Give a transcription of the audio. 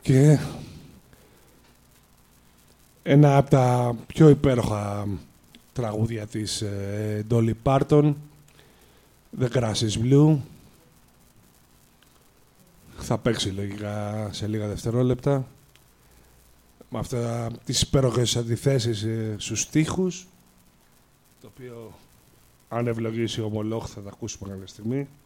Και ένα από τα πιο υπέροχα τραγούδια της Dolly Parton, The Grass is Blue. Θα παίξει λογικά σε λίγα δευτερόλεπτα. Με αυτά τις υπέροχες αντιθέσεις στους στίχους, το οποίο αν ευλογήσει ο Μολόχ θα τα ακούσουμε κάποια στιγμή.